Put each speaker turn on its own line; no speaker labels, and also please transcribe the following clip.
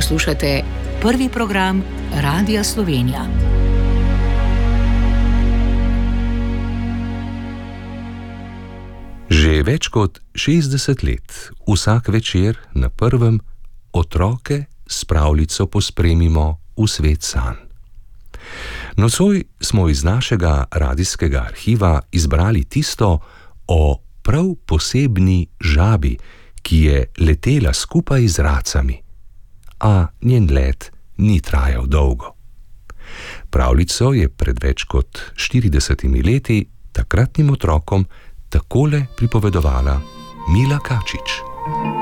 Poslušate prvi program Radia Slovenija.
Že več kot 60 let vsak večer na prvem otroke s pravljico pospremimo v svet sanj. Nocoj smo iz našega radijskega arhiva izbrali tisto o prav posebni žabi, ki je letela skupaj z racami, a njen let ni trajal dolgo. Pravljico je pred več kot 40 leti takratnim otrokom takole pripovedovala Mila Kačič.